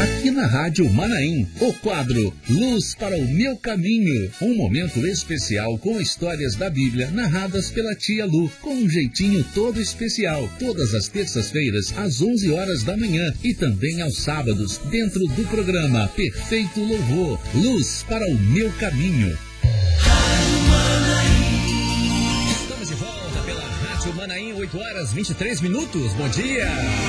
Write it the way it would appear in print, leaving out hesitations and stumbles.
Aqui na Rádio Manaim, o quadro Luz para o Meu Caminho. Um momento especial com histórias da Bíblia narradas pela tia Lu, com um jeitinho todo especial. Todas as terças-feiras, às 11 horas da manhã e também aos sábados, dentro do programa Perfeito Louvor. Luz para o Meu Caminho. Estamos de volta pela Rádio Manaim, 8 horas 23 minutos. Bom dia!